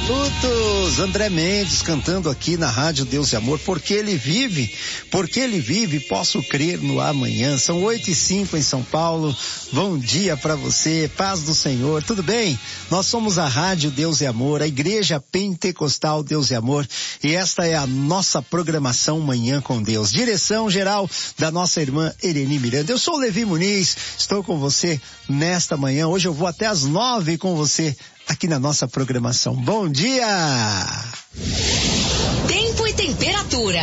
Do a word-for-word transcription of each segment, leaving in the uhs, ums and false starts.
minutos, André Mendes cantando aqui na Rádio Deus e Amor, porque ele vive, porque ele vive, posso crer no amanhã. São oito e cinco em São Paulo. Bom dia para você, paz do Senhor, tudo bem? Nós somos a Rádio Deus e Amor, a Igreja Pentecostal Deus e Amor, e esta é a nossa programação Manhã com Deus. Direção geral da nossa irmã Ereni Miranda. Eu sou o Levi Muniz, estou com você nesta manhã. Hoje eu vou até às nove com você aqui na nossa programação. Bom dia! Tempo e temperatura.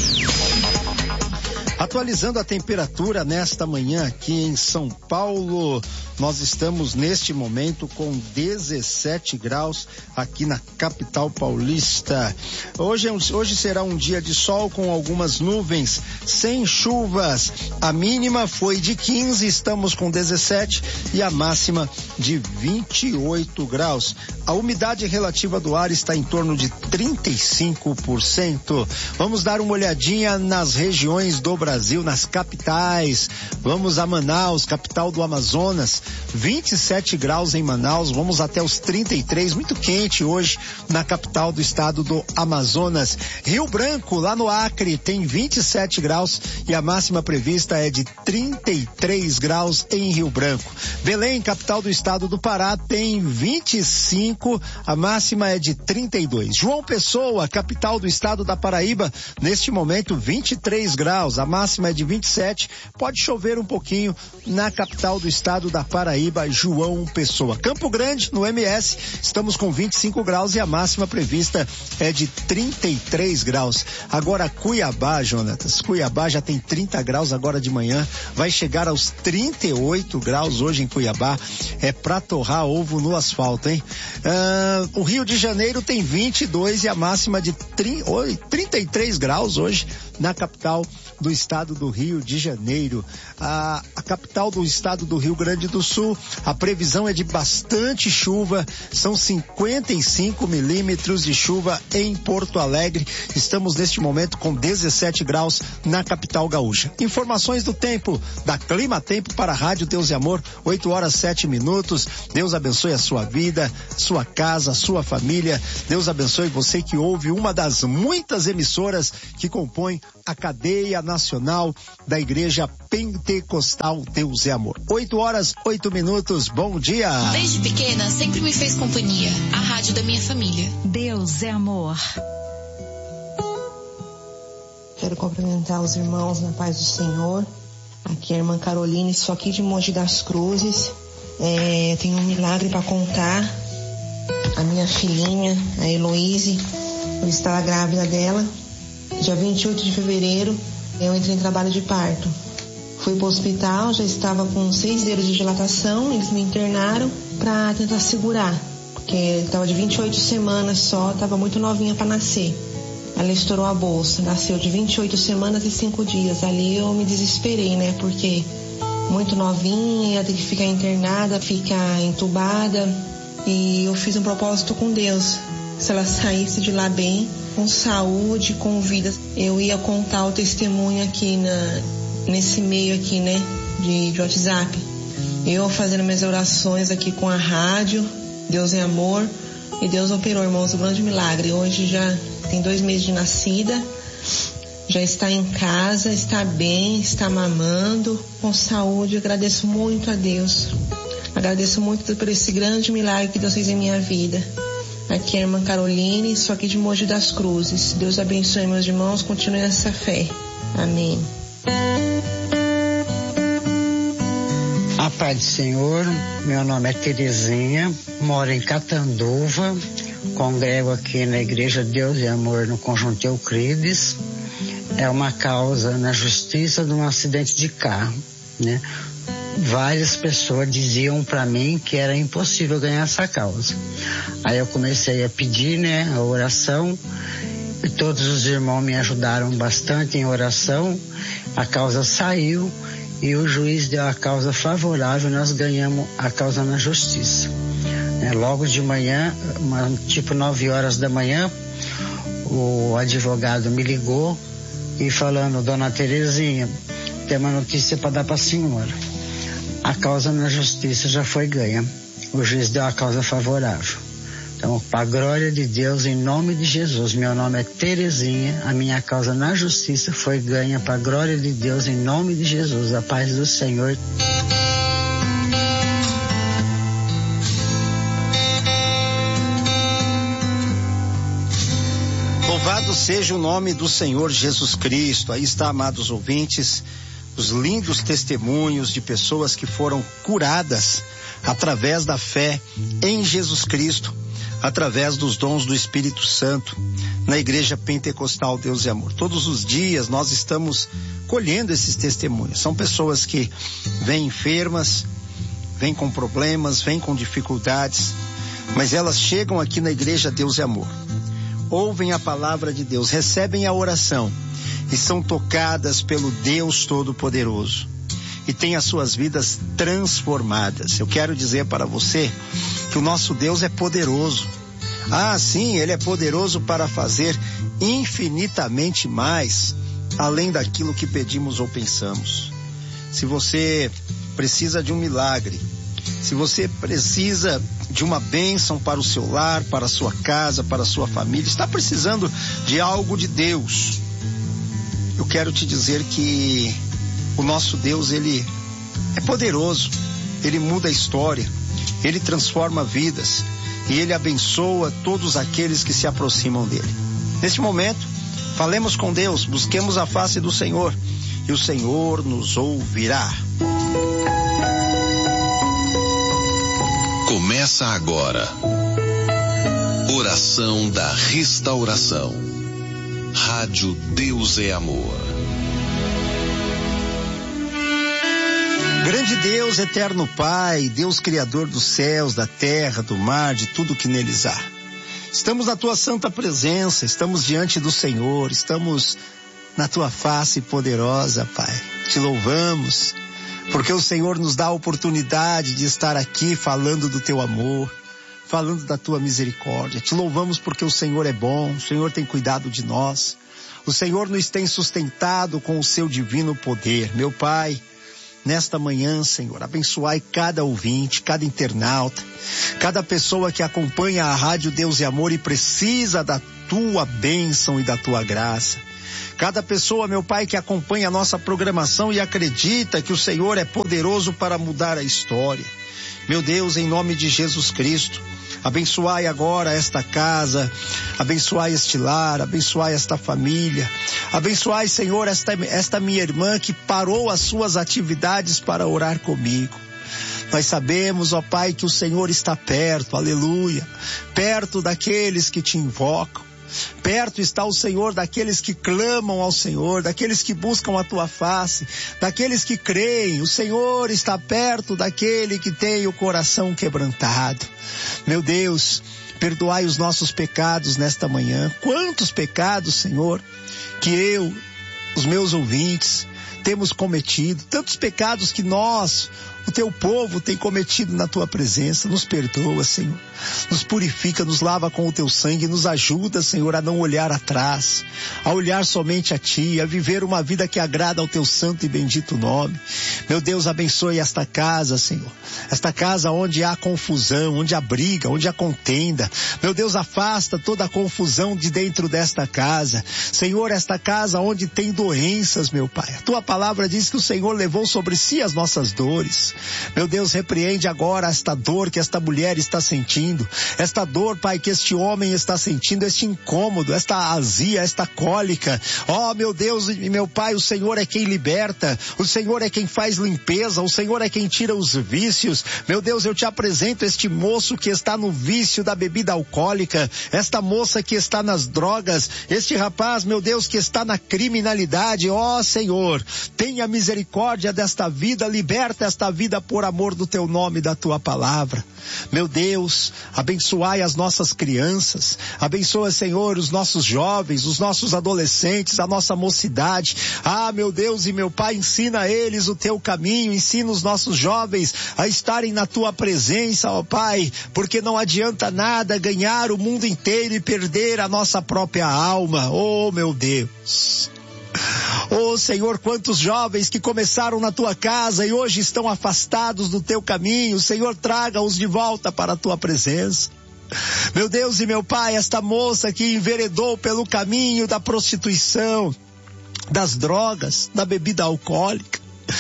Atualizando a temperatura nesta manhã aqui em São Paulo, nós estamos neste momento com dezessete graus aqui na capital paulista. Hoje, é um, hoje será um dia de sol com algumas nuvens, sem chuvas. A mínima foi de quinze, estamos com dezessete e a máxima de vinte e oito graus. A umidade relativa do ar está em torno de trinta e cinco por cento. Vamos dar uma olhadinha nas regiões do Brasil, nas capitais. Vamos a Manaus, capital do Amazonas, vinte e sete graus em Manaus, vamos até os trinta e três, muito quente hoje na capital do estado do Amazonas. Rio Branco, lá no Acre, tem vinte e sete graus e a máxima prevista é de trinta e três graus em Rio Branco. Belém, capital do estado do Pará, tem vinte e cinco, a máxima é de trinta e dois. João Pessoa, capital do estado da Paraíba, neste momento vinte e três graus, a máxima é de vinte e sete, pode chover um pouquinho na capital do estado da Paraíba, João Pessoa. Campo Grande, no M S, estamos com vinte e cinco graus e a máxima prevista é de trinta e três graus. Agora Cuiabá, Jonatas, Cuiabá já tem trinta graus agora de manhã, vai chegar aos trinta e oito graus hoje em Cuiabá, é pra torrar ovo no asfalto, hein? Ah, o Rio de Janeiro tem vinte e dois e a máxima de trinta e três graus hoje na capital do estado do Rio de Janeiro. A, a capital do estado do Rio Grande do Sul, a previsão é de bastante chuva, são cinquenta e cinco milímetros de chuva em Porto Alegre. Estamos neste momento com dezessete graus na capital gaúcha. Informações do tempo da Clima Tempo para a Rádio Deus e Amor, oito horas sete minutos. Deus abençoe a sua vida, sua casa, sua família. Deus abençoe você que ouve uma das muitas emissoras que compõem a cadeia nacional da Igreja Pentecostal Deus e Amor. oito horas, oito minutos, bom dia! Desde pequena, sempre me fez companhia, a rádio da minha família. Deus é Amor. Quero cumprimentar os irmãos na paz do Senhor. Aqui é a irmã Caroline, sou aqui de Mogi das Cruzes. É, tenho um milagre para contar. A minha filhinha, a Heloíse, eu estava grávida dela. Dia vinte e oito de fevereiro, eu entrei em trabalho de parto. Fui para o hospital, já estava com seis dedos de dilatação, eles me internaram para tentar segurar, porque estava de vinte e oito semanas só, estava muito novinha para nascer. Ela estourou a bolsa, nasceu de vinte e oito semanas e cinco dias. Ali eu me desesperei, né, porque muito novinha, ia ter que ficar internada, ficar entubada. E eu fiz um propósito com Deus. Se ela saísse de lá bem, com saúde, com vida, eu ia contar o testemunho aqui na, nesse meio aqui, né, de, de WhatsApp. Eu fazendo minhas orações aqui com a rádio, Deus é Amor, e Deus operou, irmãos, um grande milagre. Hoje já tem dois meses de nascida, já está em casa, está bem, está mamando, com saúde. Eu agradeço muito a Deus. Agradeço muito por esse grande milagre que Deus fez em minha vida. Aqui é a irmã Caroline, sou aqui de Mogi das Cruzes. Deus abençoe meus irmãos, continue nessa fé. Amém. A paz do Senhor, meu nome é Terezinha, moro em Catanduva, congrego aqui na Igreja Deus e Amor no Conjunto Euclides. É uma causa na justiça de um acidente de carro, né? Várias pessoas diziam para mim que era impossível ganhar essa causa. Aí eu comecei a pedir, né, a oração, e todos os irmãos me ajudaram bastante em oração. A causa saiu e o juiz deu a causa favorável, nós ganhamos a causa na justiça. É, logo de manhã, uma, tipo nove horas da manhã, o advogado me ligou e falando: Dona Terezinha, tem uma notícia para dar para a senhora. A causa na justiça já foi ganha. O juiz deu a causa favorável. Então, para a glória de Deus, em nome de Jesus, meu nome é Terezinha, a minha causa na justiça foi ganha para a glória de Deus, em nome de Jesus, a paz do Senhor. Louvado seja o nome do Senhor Jesus Cristo. Aí está, amados ouvintes, os lindos testemunhos de pessoas que foram curadas através da fé em Jesus Cristo, através dos dons do Espírito Santo, na Igreja Pentecostal Deus e Amor. Todos os dias nós estamos colhendo esses testemunhos. São pessoas que vêm enfermas, vêm com problemas, vêm com dificuldades, mas elas chegam aqui na Igreja Deus e Amor, ouvem a palavra de Deus, recebem a oração e são tocadas pelo Deus Todo-Poderoso e têm as suas vidas transformadas. Eu quero dizer para você que o nosso Deus é poderoso. Ah, sim, Ele é poderoso para fazer infinitamente mais, além daquilo que pedimos ou pensamos. Se você precisa de um milagre, se você precisa de uma bênção para o seu lar, para a sua casa, para a sua família, está precisando de algo de Deus, eu quero te dizer que o nosso Deus, Ele é poderoso, Ele muda a história, Ele transforma vidas e Ele abençoa todos aqueles que se aproximam dEle. Neste momento, falemos com Deus, busquemos a face do Senhor e o Senhor nos ouvirá. Começa agora, Oração da Restauração, Rádio Deus é Amor. Grande Deus, eterno Pai, Deus Criador dos céus, da terra, do mar, de tudo que neles há. Estamos na Tua santa presença, estamos diante do Senhor, estamos na Tua face poderosa, Pai. Te louvamos, porque o Senhor nos dá a oportunidade de estar aqui falando do Teu amor, falando da Tua misericórdia. Te louvamos porque o Senhor é bom, o Senhor tem cuidado de nós, o Senhor nos tem sustentado com o Seu divino poder. Meu Pai, nesta manhã, Senhor, abençoai cada ouvinte, cada internauta, cada pessoa que acompanha a Rádio Deus e Amor e precisa da Tua bênção e da Tua graça. Cada pessoa, meu Pai, que acompanha a nossa programação e acredita que o Senhor é poderoso para mudar a história. Meu Deus, em nome de Jesus Cristo, abençoai agora esta casa, abençoai este lar, abençoai esta família, abençoai, Senhor, esta, esta minha irmã que parou as suas atividades para orar comigo. Nós sabemos, ó Pai, que o Senhor está perto, aleluia, perto daqueles que te invocam. Perto está o Senhor daqueles que clamam ao Senhor, daqueles que buscam a Tua face, daqueles que creem. O Senhor está perto daquele que tem o coração quebrantado. Meu Deus, perdoai os nossos pecados nesta manhã. Quantos pecados, Senhor, que eu, os meus ouvintes, temos cometido, tantos pecados que nós, o Teu povo, tem cometido na Tua presença. Nos perdoa, Senhor, nos purifica, nos lava com o Teu sangue, nos ajuda, Senhor, a não olhar atrás, a olhar somente a Ti, a viver uma vida que agrada ao Teu santo e bendito nome. Meu Deus, abençoe esta casa, Senhor, esta casa onde há confusão, onde há briga, onde há contenda. Meu Deus, afasta toda a confusão de dentro desta casa. Senhor, esta casa onde tem doenças, meu Pai, a Tua palavra diz que o Senhor levou sobre si as nossas dores. Meu Deus, repreende agora esta dor que esta mulher está sentindo, esta dor, Pai, que este homem está sentindo, este incômodo, esta azia, esta cólica. Ó, oh, meu Deus e meu Pai, o Senhor é quem liberta, o Senhor é quem faz limpeza, o Senhor é quem tira os vícios. Meu Deus, eu te apresento este moço que está no vício da bebida alcoólica, esta moça que está nas drogas, este rapaz, meu Deus, que está na criminalidade. Ó, oh, Senhor, tenha misericórdia desta vida, liberta esta vida por amor do Teu nome e da Tua palavra. Meu Deus, abençoai as nossas crianças, abençoa, Senhor, os nossos jovens, os nossos adolescentes, a nossa mocidade. Ah, meu Deus e meu Pai, ensina a eles o Teu caminho, ensina os nossos jovens a estarem na Tua presença, ó Pai, porque não adianta nada ganhar o mundo inteiro e perder a nossa própria alma. Oh, meu Deus. Oh, Senhor, quantos jovens que começaram na Tua casa e hoje estão afastados do Teu caminho. Senhor, traga-os de volta para a Tua presença. Meu Deus e meu Pai, esta moça que enveredou pelo caminho da prostituição, das drogas, da bebida alcoólica.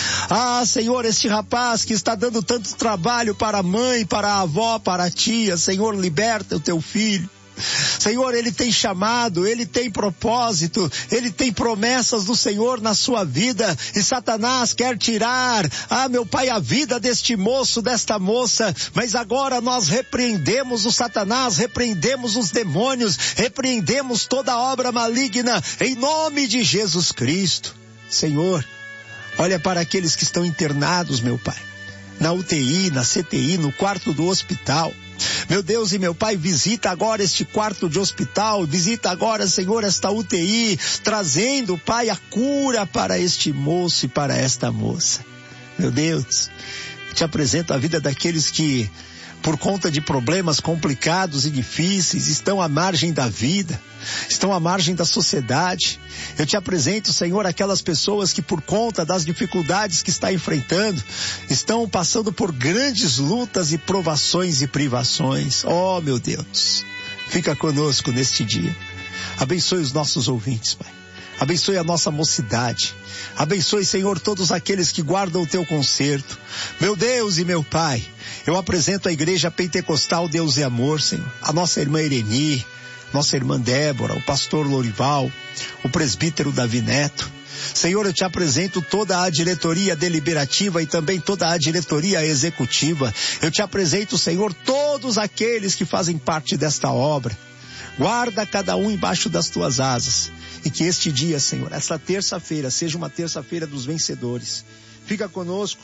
Ah, Senhor, este rapaz que está dando tanto trabalho para a mãe, para a avó, para a tia, Senhor, liberta o teu filho. Senhor, ele tem chamado, ele tem propósito, ele tem promessas do Senhor na sua vida, e Satanás quer tirar, ah, meu Pai, a vida deste moço, desta moça, mas agora nós repreendemos o Satanás, repreendemos os demônios, repreendemos toda obra maligna, em nome de Jesus Cristo. Senhor, olha para aqueles que estão internados, meu Pai, na U T I, na C T I, no quarto do hospital. Meu Deus e meu Pai, visita agora este quarto de hospital, visita agora, Senhor, esta U T I, trazendo, Pai, a cura para este moço e para esta moça. Meu Deus, te apresento a vida daqueles que, por conta de problemas complicados e difíceis, estão à margem da vida, estão à margem da sociedade. Eu te apresento, Senhor, aquelas pessoas que, por conta das dificuldades que está enfrentando, estão passando por grandes lutas e provações e privações. Oh, meu Deus, fica conosco neste dia. Abençoe os nossos ouvintes, Pai. Abençoe a nossa mocidade. Abençoe, Senhor, todos aqueles que guardam o teu concerto. Meu Deus e meu Pai, eu apresento a Igreja Pentecostal Deus e Amor, Senhor. A nossa irmã Ireni, nossa irmã Débora, o pastor Lorival, o presbítero Davi Neto. Senhor, eu te apresento toda a diretoria deliberativa e também toda a diretoria executiva. Eu te apresento, Senhor, todos aqueles que fazem parte desta obra. Guarda cada um embaixo das tuas asas. E que este dia, Senhor, esta terça-feira, seja uma terça-feira dos vencedores. Fica conosco,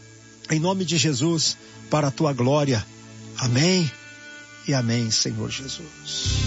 em nome de Jesus, para a tua glória. Amém e amém, Senhor Jesus.